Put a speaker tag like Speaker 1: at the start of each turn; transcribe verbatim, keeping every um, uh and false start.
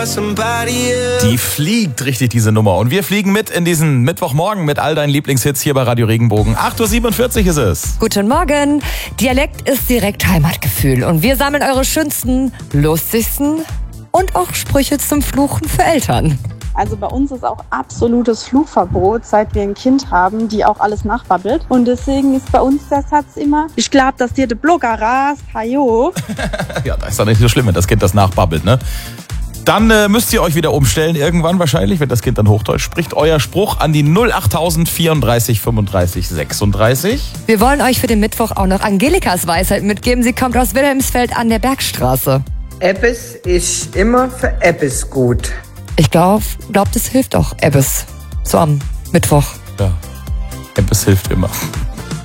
Speaker 1: Die fliegt richtig, diese Nummer. Und wir fliegen mit in diesen Mittwochmorgen mit all deinen Lieblingshits hier bei Radio Regenbogen. acht Uhr siebenundvierzig ist es.
Speaker 2: Guten Morgen. Dialekt ist direkt Heimatgefühl. Und wir sammeln eure schönsten, lustigsten und auch Sprüche zum Fluchen für Eltern.
Speaker 3: Also bei uns ist auch absolutes Flugverbot, seit wir ein Kind haben, die auch alles nachbabbelt. Und deswegen ist bei uns der Satz immer, ich glaub, dass dir der Blogger rast, hajo.
Speaker 1: Ja, das ist doch nicht so schlimm, wenn das Kind das nachbabbelt, ne? Dann äh, müsst ihr euch wieder umstellen, irgendwann wahrscheinlich, wenn das Kind dann Hochdeutsch spricht. Euer Spruch an die null acht vierunddreißig fünfunddreißig sechsunddreißig.
Speaker 2: Wir wollen euch für den Mittwoch auch noch Angelikas Weisheit mitgeben. Sie kommt aus Wilhelmsfeld an der Bergstraße.
Speaker 4: Ebbes ist immer für Ebbes gut.
Speaker 2: Ich glaube, glaub, das hilft auch, Ebbes. So am Mittwoch.
Speaker 1: Ja, Ebbes hilft immer.